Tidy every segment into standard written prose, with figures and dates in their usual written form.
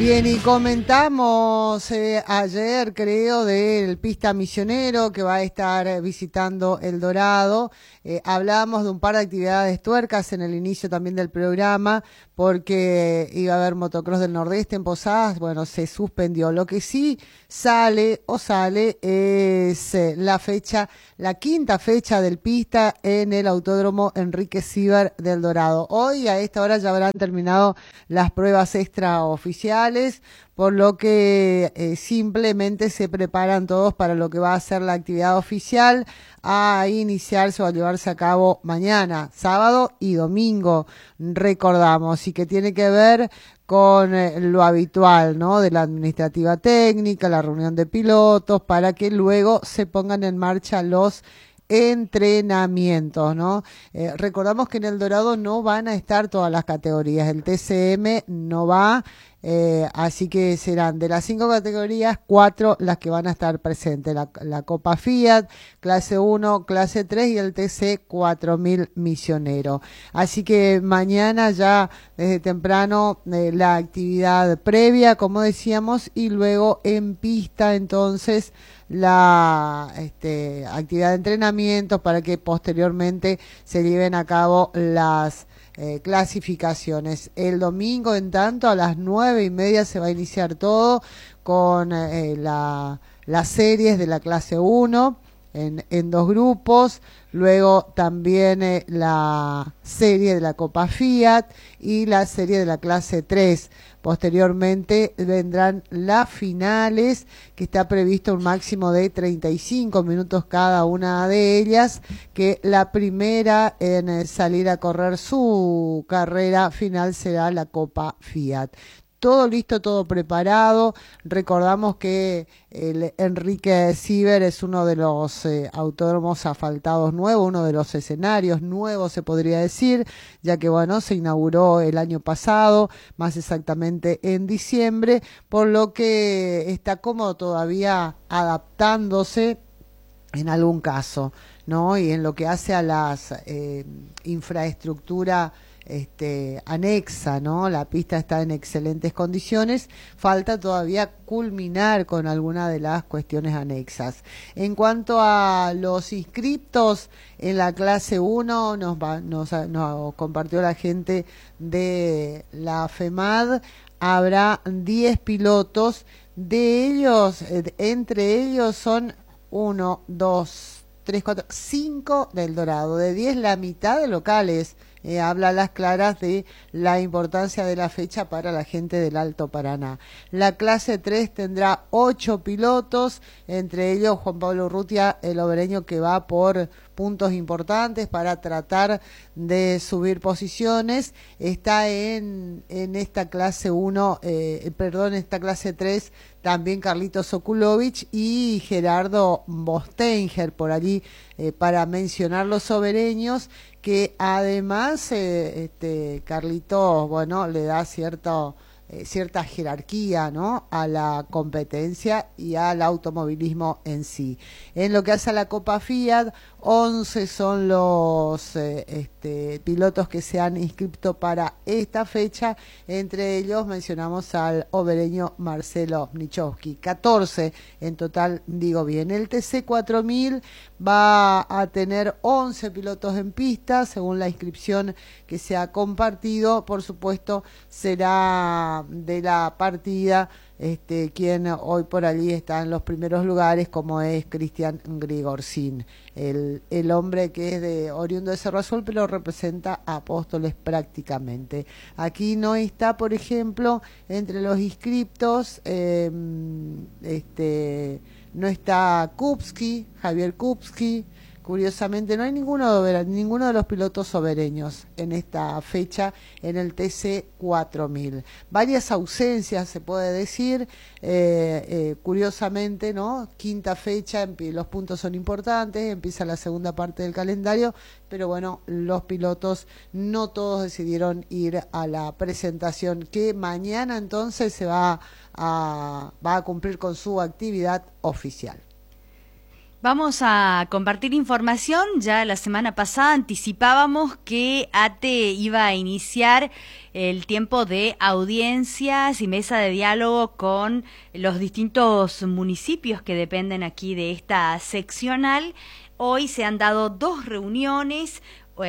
Bien, y comentamos ayer, creo, del Pista Misionero que va a estar visitando El Dorado. Hablamos de un par de actividades tuercas en el inicio también del programa, porque iba a haber motocross del Nordeste en Posadas. Bueno, se suspendió. Lo que sí sale es la quinta fecha del Pista en el Autódromo Enrique Sivert del Dorado. Hoy a esta hora ya habrán terminado las pruebas extraoficiales, por lo que simplemente se preparan todos para lo que va a ser la actividad oficial a iniciarse o a llevarse a cabo mañana, sábado y domingo, recordamos, y que tiene que ver con lo habitual, ¿no? De la administrativa técnica, la reunión de pilotos, para que luego se pongan en marcha los entrenamientos, ¿no? Recordamos que en El Dorado no van a estar todas las categorías, el TCM no va, así que serán de las 5 categorías, 4 las que van a estar presentes, la Copa Fiat, clase 1, clase 3 y el TC 4000 Misionero. Así que mañana ya desde temprano la actividad previa, como decíamos, y luego en pista entonces la actividad de entrenamientos para que posteriormente se lleven a cabo las clasificaciones. El domingo, en tanto, a las 9:30 se va a iniciar todo con las series de la clase 1 en 2 grupos, luego también la serie de la Copa Fiat y la serie de la clase 3. Posteriormente vendrán las finales, que está previsto un máximo de 35 minutos cada una de ellas, que la primera en salir a correr su carrera final será la Copa Fiat. Todo listo, todo preparado. Recordamos que el Enrique Sivert es uno de los autódromos asfaltados nuevos, uno de los escenarios nuevos se podría decir, ya que bueno, se inauguró el año pasado, más exactamente en diciembre, por lo que está como todavía adaptándose en algún caso, ¿no? Y en lo que hace a las infraestructura anexa, ¿no? La pista está en excelentes condiciones, falta todavía culminar con alguna de las cuestiones anexas. En cuanto a los inscriptos en la clase 1, nos compartió la gente de la FEMAD, habrá 10 pilotos, de ellos, entre ellos son 1, 2, 3, 4, 5 del Dorado, de 10 la mitad de locales. Habla a las claras de la importancia de la fecha para la gente del Alto Paraná. La clase 3 tendrá 8 pilotos, entre ellos Juan Pablo Urrutia, el obereño, que va por puntos importantes para tratar de subir posiciones. Está en esta clase 1, esta clase 3, también Carlitos Sokulovich y Gerardo Bostenger por allí, para mencionar los obereños, que además Carlitos, bueno, le da cierta jerarquía, ¿no?, a la competencia y al automovilismo en sí. En lo que hace a la Copa Fiat, 11 son los pilotos que se han inscrito para esta fecha. Entre ellos mencionamos al obereño Marcelo Nichowski. 14 en total, digo bien. El TC 4000 va a tener 11 pilotos en pista, según la inscripción que se ha compartido. Por supuesto, será de la partida quien hoy por allí está en los primeros lugares, como es Cristian Grigorcín, el hombre que es oriundo de Cerro Azul, pero representa a Apóstoles prácticamente. Aquí no está, por ejemplo, entre los inscriptos, no está Kupski, Javier Kupski. Curiosamente, no hay ninguno de los pilotos obereños en esta fecha en el TC 4000. Varias ausencias, se puede decir, curiosamente, ¿no? Quinta fecha, los puntos son importantes, empieza la segunda parte del calendario, pero bueno, los pilotos no todos decidieron ir a la presentación, que mañana entonces va a cumplir con su actividad oficial. Vamos a compartir información. Ya la semana pasada anticipábamos que ATE iba a iniciar el tiempo de audiencias y mesa de diálogo con los distintos municipios que dependen aquí de esta seccional. Hoy se han dado 2 reuniones,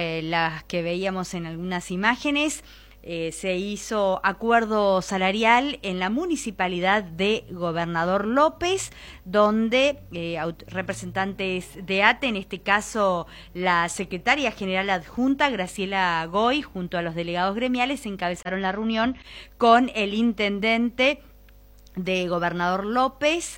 las que veíamos en algunas imágenes. Se hizo acuerdo salarial en la municipalidad de Gobernador López, donde representantes de ATE, en este caso la secretaria general adjunta Graciela Goy, junto a los delegados gremiales, encabezaron la reunión con el intendente de Gobernador López,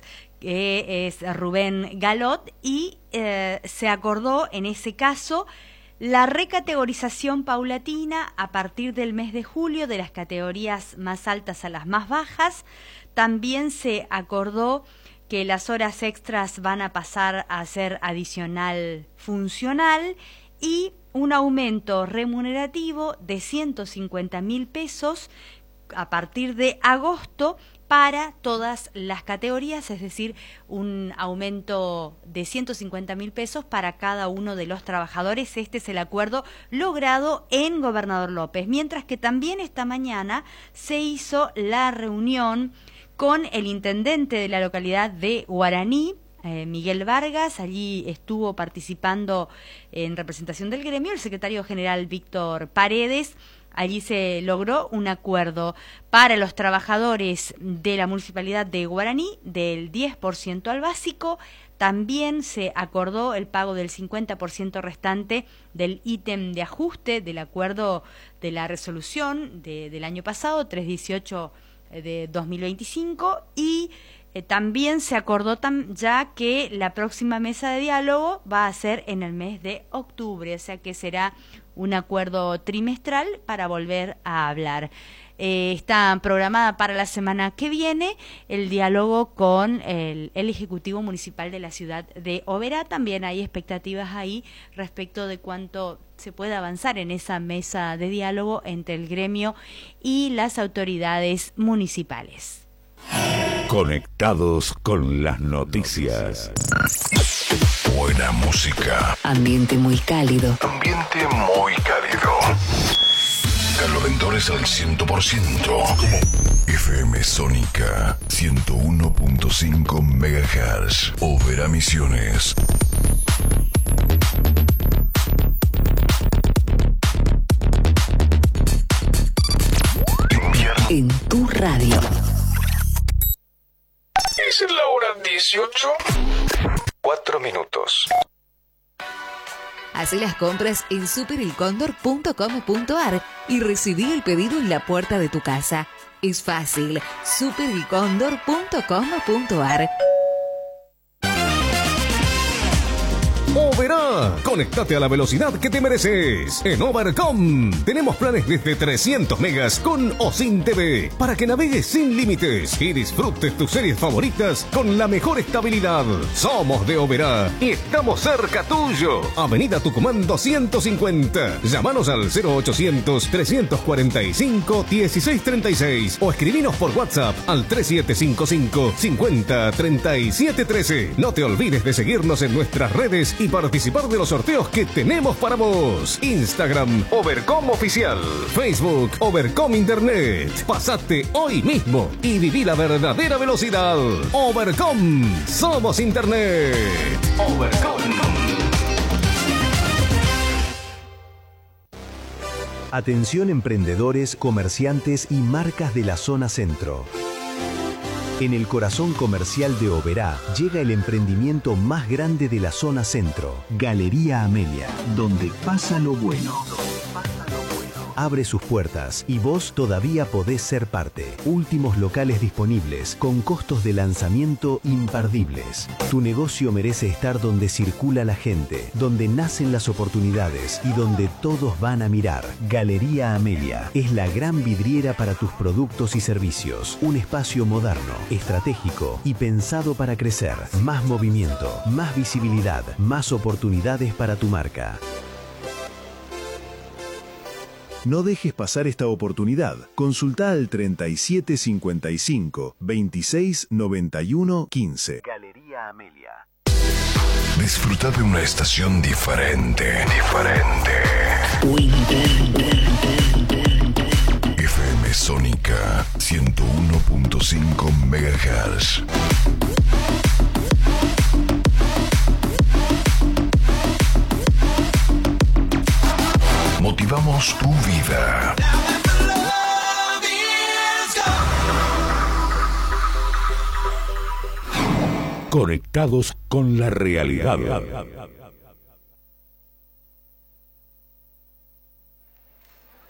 que es Rubén Galot, y se acordó en ese caso la recategorización paulatina a partir del mes de julio de las categorías más altas a las más bajas. También se acordó que las horas extras van a pasar a ser adicional funcional y un aumento remunerativo de 150.000 pesos a partir de agosto para todas las categorías, es decir, un aumento de 150.000 pesos para cada uno de los trabajadores. Este es el acuerdo logrado en Gobernador López, mientras que también esta mañana se hizo la reunión con el intendente de la localidad de Guaraní, Miguel Vargas. Allí estuvo participando en representación del gremio el secretario general Víctor Paredes. Allí se logró un acuerdo para los trabajadores de la municipalidad de Guaraní del 10% al básico. También se acordó el pago del 50% restante del ítem de ajuste del acuerdo de la resolución del año pasado, 318 de 2025, y también se acordó ya que la próxima mesa de diálogo va a ser en el mes de octubre, o sea que será un acuerdo trimestral para volver a hablar. Está programada para la semana que viene el diálogo con el Ejecutivo Municipal de la ciudad de Oberá. También hay expectativas ahí respecto de cuánto se puede avanzar en esa mesa de diálogo entre el gremio y las autoridades municipales. Conectados con las noticias. Buena música. Ambiente muy cálido. Ambiente muy cálido. Caloventores al 100%. FM Sónica 101.5 MHz. Oberá Misiones. En tu radio. Es la hora 18. 4 minutos. Hacé las compras en superelcondor.com.ar y recibí el pedido en la puerta de tu casa. Es fácil. superelcondor.com.ar. Oberá, conéctate a la velocidad que te mereces. En Overcom tenemos planes desde 300 megas con o sin TV para que navegues sin límites y disfrutes tus series favoritas con la mejor estabilidad. Somos de Oberá y estamos cerca tuyo. Avenida Tucumán 250. Llámanos al 0800-345-1636 o escribinos por WhatsApp al 3755 50 37 13. No te olvides de seguirnos en nuestras redes y participar de los sorteos que tenemos para vos. Instagram Overcom Oficial, Facebook Overcom Internet. Pasate hoy mismo y viví la verdadera velocidad. Overcom, somos Internet. Overcom. Atención emprendedores, comerciantes y marcas de la zona centro. En el corazón comercial de Oberá llega el emprendimiento más grande de la zona centro, Galería Amelia, donde pasa lo bueno. Abre sus puertas y vos todavía podés ser parte. Últimos locales disponibles con costos de lanzamiento imperdibles. Tu negocio merece estar donde circula la gente, donde nacen las oportunidades y donde todos van a mirar. Galería Amelia es la gran vidriera para tus productos y servicios. Un espacio moderno, estratégico y pensado para crecer. Más movimiento, más visibilidad, más oportunidades para tu marca. No dejes pasar esta oportunidad. Consulta al 3755 26 91 15. Galería Amelia. Disfruta de una estación diferente. FM Sónica 101.5 MHz. Motivamos tu vida. Conectados con la realidad.